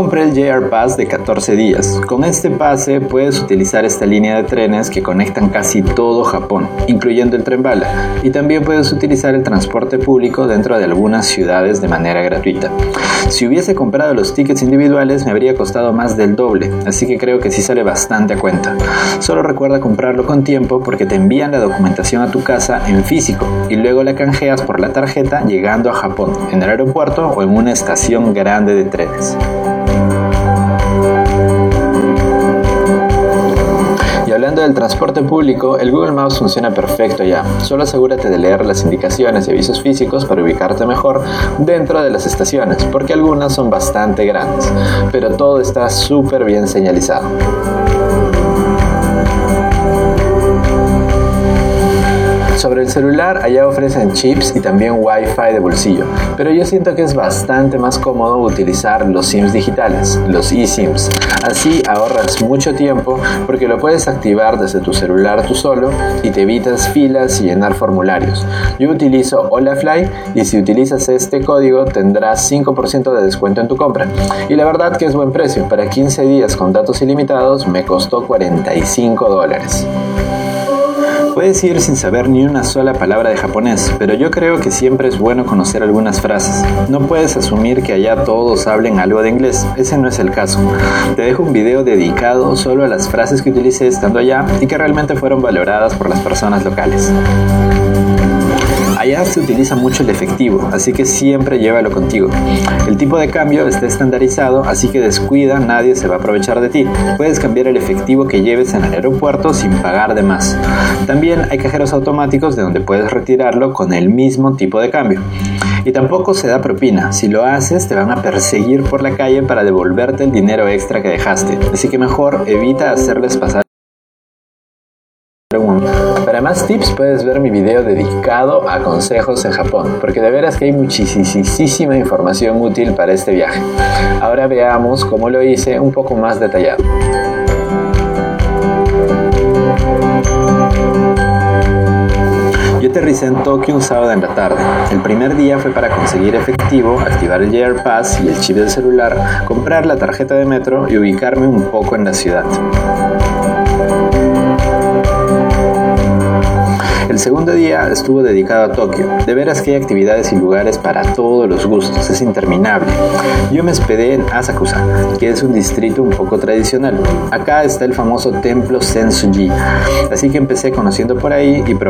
compré el JR Pass de 14 días. Con este pase puedes utilizar esta línea de trenes que conectan casi todo Japón, incluyendo el tren bala, y también puedes utilizar el transporte público dentro de algunas ciudades de manera gratuita. Si hubiese comprado los tickets individuales me habría costado más del doble, así que creo que sí sale bastante a cuenta. Solo recuerda comprarlo con tiempo porque te envían la documentación a tu casa en físico y luego la canjeas por la tarjeta llegando a Japón, en el aeropuerto o en una estación grande de trenes. Y hablando del transporte público, el Google Maps funciona perfecto ya. Solo asegúrate de leer las indicaciones y avisos físicos para ubicarte mejor dentro de las estaciones, porque algunas son bastante grandes, pero todo está súper bien señalizado. Sobre el celular, allá ofrecen chips y también Wi-Fi de bolsillo, pero yo siento que es bastante más cómodo utilizar los SIMs digitales, los eSIMs. Así ahorras mucho tiempo porque lo puedes activar desde tu celular tú solo y te evitas filas y llenar formularios. Yo utilizo Holafly y si utilizas este código tendrás 5% de descuento en tu compra. Y la verdad que es buen precio, para 15 días con datos ilimitados me costó $45. Puedes ir sin saber ni una sola palabra de japonés, pero yo creo que siempre es bueno conocer algunas frases. No puedes asumir que allá todos hablen algo de inglés, ese no es el caso. Te dejo un video dedicado solo a las frases que utilicé estando allá y que realmente fueron valoradas por las personas locales. Allá se utiliza mucho el efectivo, así que siempre llévalo contigo. El tipo de cambio está estandarizado, así que descuida, nadie se va a aprovechar de ti. Puedes cambiar el efectivo que lleves en el aeropuerto sin pagar de más. También hay cajeros automáticos de donde puedes retirarlo con el mismo tipo de cambio. Y tampoco se da propina. Si lo haces, te van a perseguir por la calle para devolverte el dinero extra que dejaste. Así que mejor evita hacerles pasar. Para más tips puedes ver mi video dedicado a consejos en Japón, porque de veras que hay muchísima información útil para este viaje. Ahora veamos cómo lo hice un poco más detallado. Yo aterricé en Tokio un sábado en la tarde. El primer día fue para conseguir efectivo, activar el JR Pass y el chip del celular, comprar la tarjeta de metro y ubicarme un poco en la ciudad. El segundo día estuvo dedicado a Tokio. De veras que hay actividades y lugares para todos los gustos, es interminable. Yo me hospedé en Asakusa, que es un distrito un poco tradicional. Acá está el famoso templo Sensuji, así que empecé conociendo por ahí y